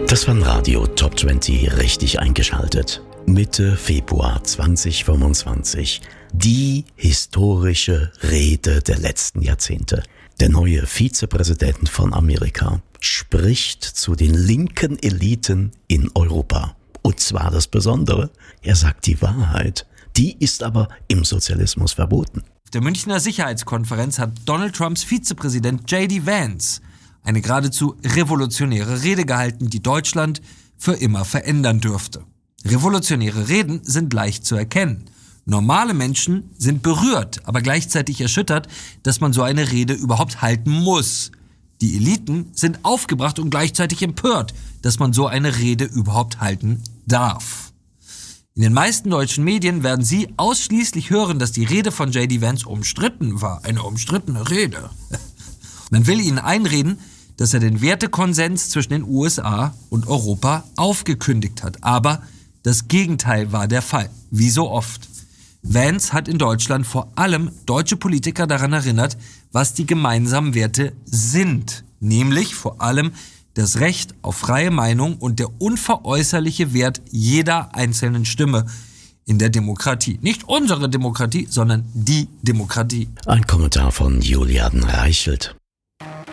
Das war Radio Top 20 richtig eingeschaltet. Mitte Februar 2025. Die historische Rede der letzten Jahrzehnte. Der neue Vizepräsident von Amerika spricht zu den linken Eliten in Europa. Und zwar das Besondere, er sagt die Wahrheit. Die ist aber im Sozialismus verboten. Auf der Münchner Sicherheitskonferenz hat Donald Trumps Vizepräsident J.D. Vance eine geradezu revolutionäre Rede gehalten, die Deutschland für immer verändern dürfte. Revolutionäre Reden sind leicht zu erkennen. Normale Menschen sind berührt, aber gleichzeitig erschüttert, dass man so eine Rede überhaupt halten muss. Die Eliten sind aufgebracht und gleichzeitig empört, dass man so eine Rede überhaupt halten darf. In den meisten deutschen Medien werden Sie ausschließlich hören, dass die Rede von J.D. Vance umstritten war. Eine umstrittene Rede. Man will Ihnen einreden, dass er den Wertekonsens zwischen den USA und Europa aufgekündigt hat. Aber das Gegenteil war der Fall, wie so oft. Vance hat in Deutschland vor allem deutsche Politiker daran erinnert, was die gemeinsamen Werte sind. Nämlich vor allem das Recht auf freie Meinung und der unveräußerliche Wert jeder einzelnen Stimme in der Demokratie. Nicht unsere Demokratie, sondern die Demokratie. Ein Kommentar von Julian Reichelt.